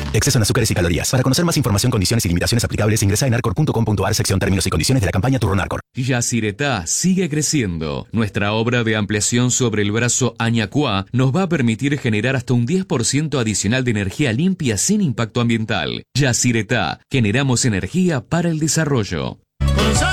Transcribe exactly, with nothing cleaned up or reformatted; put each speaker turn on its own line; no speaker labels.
Exceso en azúcares y calorías. Para conocer más información, condiciones y limitaciones aplicables, ingresa en arcor punto com punto ar, sección términos y condiciones de la campaña Turronarcor.
Yacyretá sigue creciendo. Nuestra obra de ampliación sobre el brazo Añacuá nos va a permitir generar hasta un diez por ciento adicional de energía limpia sin impacto ambiental. Yacyretá, generamos energía para el desarrollo.